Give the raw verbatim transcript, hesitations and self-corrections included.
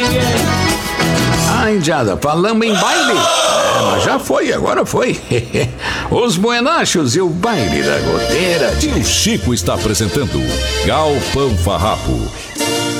Ah, indiada, falamos em baile. É, mas já foi, agora foi. Os Buenachos e o baile da goteira. Tio Chico está apresentando Galpão Farrapo.